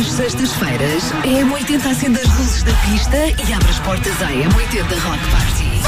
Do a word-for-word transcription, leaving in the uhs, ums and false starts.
sextas-feiras, a M oitenta acende as luzes da pista e abre as portas à M oitenta Rock Party.